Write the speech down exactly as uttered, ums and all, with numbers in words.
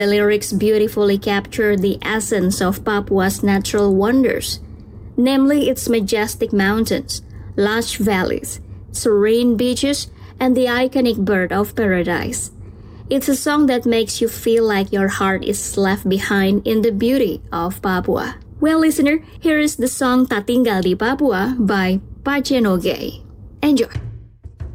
The lyrics beautifully capture the essence of Papua's natural wonders, namely its majestic mountains, lush valleys, serene beaches, and the iconic bird of paradise. It's a song that makes you feel like your heart is left behind in the beauty of Papua. Well, listener, here is the song Tak Tinggal di Papua by Pacenoge. Enjoy!